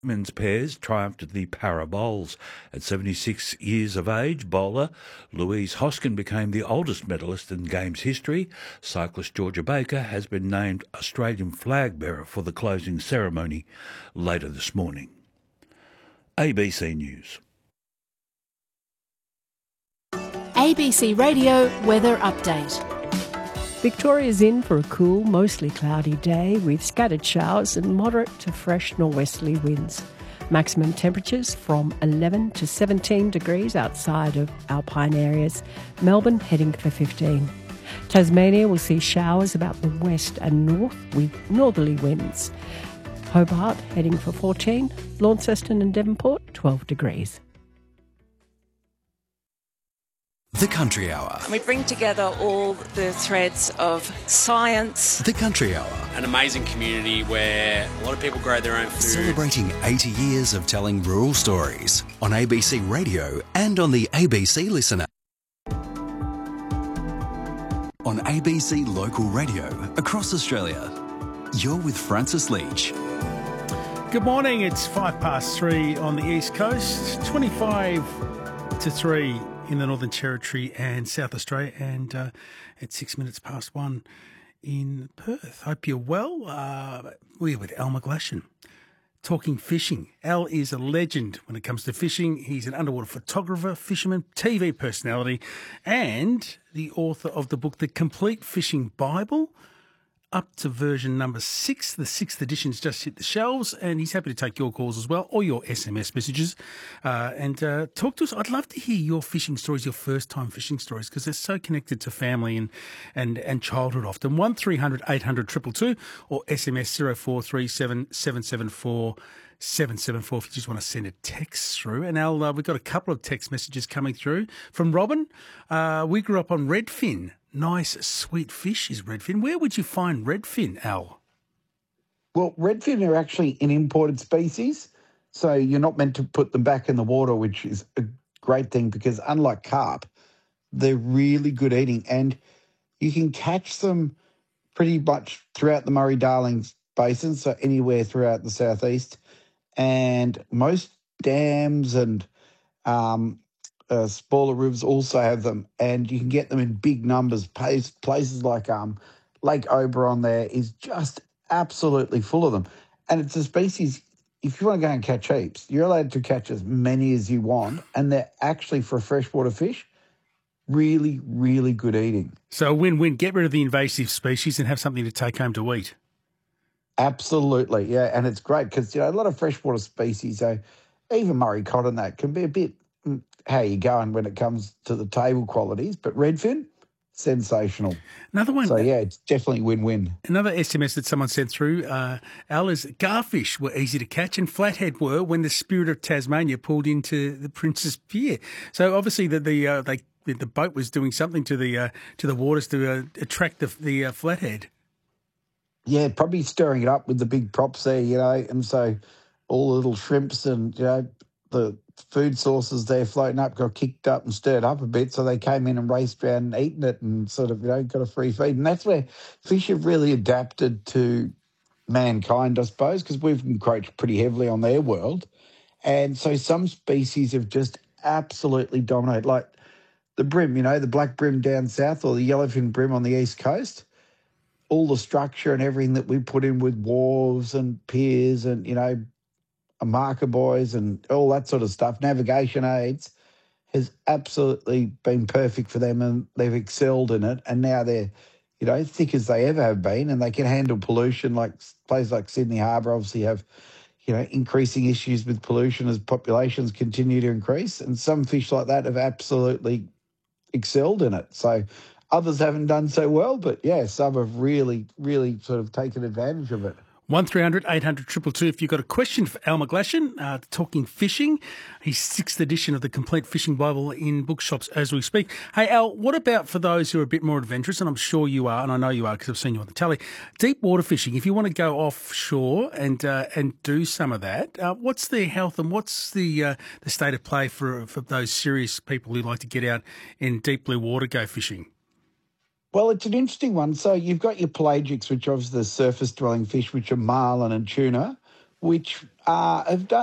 Women's pairs triumphed at the Para Bowls. At 76 years of age, bowler Louise Hoskin became the oldest medalist in Games history. Cyclist Georgia Baker has been named Australian flag bearer for the closing ceremony later this morning. ABC News. ABC Radio Weather Update. Victoria's in for a cool, mostly cloudy day with scattered showers and moderate to fresh norwesterly winds. Maximum temperatures from 11 to 17 degrees outside of alpine areas. Melbourne heading for 15. Tasmania will see showers about the west and north with northerly winds. Hobart heading for 14. Launceston and Devonport 12 degrees. The Country Hour. We bring together all the threads of science. The Country Hour. An amazing community where a lot of people grow their own food. Celebrating 80 years of telling rural stories on ABC Radio and on the ABC Listener. On ABC Local Radio across Australia. You're with Francis Leach. Good morning. It's 3:05 on the East Coast, 25 to 3 in the Northern Territory and South Australia, and at 1:06 in Perth. Hope you're well. We're with Al McGlashan, talking fishing. Al is a legend when it comes to fishing. He's an underwater photographer, fisherman, TV personality, and the author of the book, The Complete Fishing Bible, up to version number 6. The 6th edition's just hit the shelves, and he's happy to take your calls as well, or your SMS messages, and talk to us. I'd love to hear your fishing stories, your first-time fishing stories, because they're so connected to family and childhood often. 1300 800 222 or SMS 0437 774 774 if you just want to send a text through. And Al, we've got a couple of text messages coming through from Robin. We grew up on redfin. Nice, sweet fish is redfin. Where would you find redfin, Al? Well, redfin are actually an imported species, so you're not meant to put them back in the water, which is a great thing because unlike carp, they're really good eating, and you can catch them pretty much throughout the Murray-Darling Basin, so anywhere throughout the southeast, and most dams and smaller rivers also have them, and you can get them in big numbers. Places like Lake Oberon there is just absolutely full of them. And it's a species, if you want to go and catch heaps, you're allowed to catch as many as you want, and they're actually, for a freshwater fish, really, really good eating. So win-win. Get rid of the invasive species and have something to take home to eat. Absolutely, yeah, and it's great because, a lot of freshwater species, even Murray cod and that, can be a bit how you going when it comes to the table qualities, but redfin, sensational. Another one. So, yeah, it's definitely win-win. Another SMS that someone sent through, Al, is garfish were easy to catch and flathead were when the Spirit of Tasmania pulled into the Princess Pier. So, obviously, the boat was doing something to the waters to attract the flathead. Yeah, probably stirring it up with the big props there, and so all the little shrimps and, the food sources there floating up got kicked up and stirred up a bit, so they came in and raced around and eaten it and sort of, got a free feed. And that's where fish have really adapted to mankind, I suppose, because we've encroached pretty heavily on their world. And so some species have just absolutely dominated, like the bream, the black bream down south or the yellowfin bream on the east coast. All the structure and everything that we put in with wharves and piers and, marker buoys and all that sort of stuff, navigation aids, has absolutely been perfect for them, and they've excelled in it. And now they're, thick as they ever have been, and they can handle pollution. Like places like Sydney Harbour obviously have, increasing issues with pollution as populations continue to increase. And some fish like that have absolutely excelled in it. So others haven't done so well, but yeah, some have really, really sort of taken advantage of it. 1300 800 222 if you've got a question for Al McGlashan, talking fishing. His 6th edition of the Complete Fishing Bible in bookshops as we speak. Hey, Al, what about for those who are a bit more adventurous, and I'm sure you are, and I know you are because I've seen you on the telly, deep water fishing? If you want to go offshore and do some of that, what's the health and what's the state of play for those serious people who like to get out in deep blue water, go fishing? Well, it's an interesting one. So you've got your pelagics, which are obviously the surface-dwelling fish, which are marlin and tuna, which have done